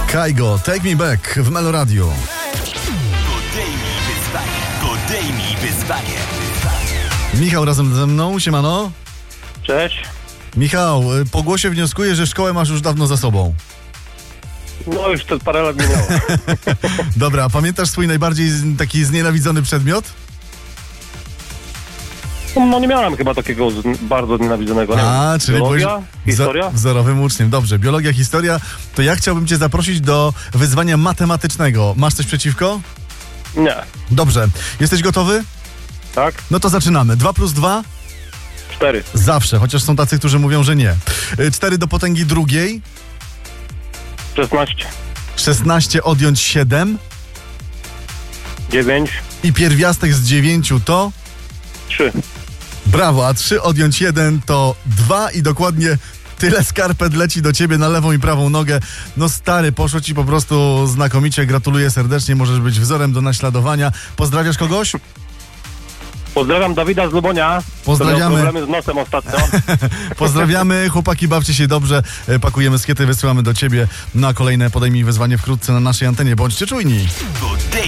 Kaigo, Take Me Back w Melo Radio. Podejmij wyzwanie. Michał razem ze mną, siemano. Cześć. Michał, po głosie wnioskuję, że szkołę masz już dawno za sobą. No już to parę lat minęło. Dobra, a pamiętasz swój najbardziej taki znienawidzony przedmiot? No nie miałem chyba takiego bardzo nienawidzonego. Nie wiem. Czyli Biologia? Historia? Wzorowym uczniem. Dobrze, biologia, historia. To ja chciałbym cię zaprosić do wyzwania matematycznego. Masz coś przeciwko? Nie. Dobrze. Jesteś gotowy? Tak? No to zaczynamy. 2 + 2? 4. Zawsze, chociaż są tacy, którzy mówią, że nie. 4 do potęgi drugiej. 16. 16 odjąć 7. 9. I pierwiastek z 9 to? 3. Brawo, a 3 odjąć 1 to 2 i dokładnie tyle skarpet leci do ciebie na lewą i prawą nogę. No stary, poszło ci po prostu znakomicie. Gratuluję serdecznie, możesz być wzorem do naśladowania. Pozdrawiasz kogoś? Pozdrawiam Dawida z Lubonia. Pozdrawiamy. Miał problemy z nosem ostatnio. Pozdrawiamy, chłopaki, bawcie się dobrze. Pakujemy skiety, wysyłamy do ciebie na kolejne Podejmij wyzwanie wkrótce na naszej antenie. Bądźcie czujni.